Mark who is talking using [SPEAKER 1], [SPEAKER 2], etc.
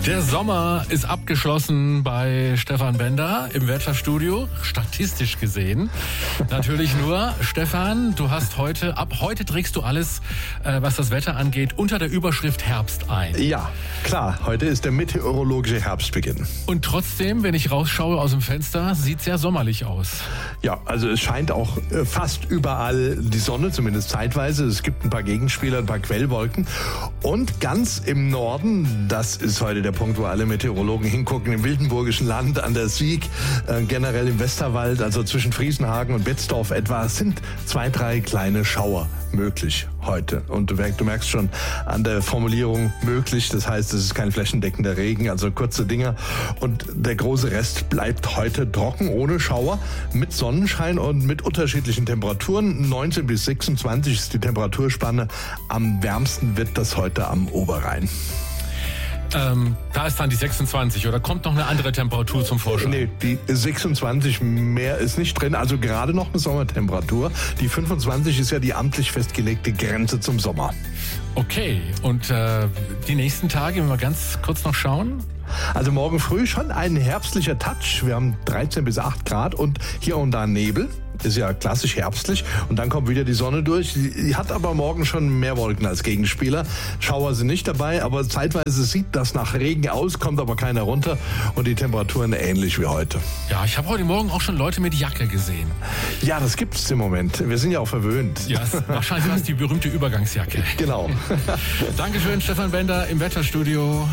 [SPEAKER 1] Der Sommer ist abgeschlossen bei Stefan Bender im Wetterstudio, statistisch gesehen. Natürlich nur, Stefan, ab heute trägst du alles, was das Wetter angeht, unter der Überschrift Herbst ein.
[SPEAKER 2] Ja, klar, heute ist der meteorologische Herbstbeginn.
[SPEAKER 1] Und trotzdem, wenn ich rausschaue aus dem Fenster, sieht es sehr sommerlich aus.
[SPEAKER 2] Ja, also es scheint auch fast überall die Sonne, zumindest zeitweise. Es gibt ein paar Gegenspieler, ein paar Quellwolken. Und ganz im Norden, das ist heute der Punkt, wo alle Meteorologen hingucken, im Wildenburgischen Land, an der Sieg, generell im Westerwald, also zwischen Friesenhagen und Betzdorf etwa, sind 2, 3 kleine Schauer möglich heute. Und du merkst schon an der Formulierung möglich, das heißt, es ist kein flächendeckender Regen, also kurze Dinger. Und der große Rest bleibt heute trocken, ohne Schauer, mit Sonnenschein und mit unterschiedlichen Temperaturen. 19 bis 26 ist die Temperaturspanne. Am wärmsten wird das heute am Oberrhein.
[SPEAKER 1] Da ist dann die 26 oder kommt noch eine andere Temperatur zum Vorschein?
[SPEAKER 2] Nee, die 26 mehr ist nicht drin, also gerade noch eine Sommertemperatur. Die 25 ist ja die amtlich festgelegte Grenze zum Sommer.
[SPEAKER 1] Okay, und die nächsten Tage, wenn wir ganz kurz noch schauen?
[SPEAKER 2] Also morgen früh schon ein herbstlicher Touch. Wir haben 13 bis 8 Grad und hier und da Nebel. Ist ja klassisch herbstlich. Und dann kommt wieder die Sonne durch. Die hat aber morgen schon mehr Wolken als Gegenspieler. Schauer sind nicht dabei, aber zeitweise sieht das nach Regen aus, kommt aber keiner runter. Und die Temperaturen ähnlich wie heute.
[SPEAKER 1] Ja, ich habe heute Morgen auch schon Leute mit Jacke gesehen.
[SPEAKER 2] Ja, das gibt's im Moment. Wir sind ja auch verwöhnt.
[SPEAKER 1] Ja, wahrscheinlich war es die berühmte Übergangsjacke.
[SPEAKER 2] Genau.
[SPEAKER 1] Dankeschön, Stefan Bender im Wetterstudio.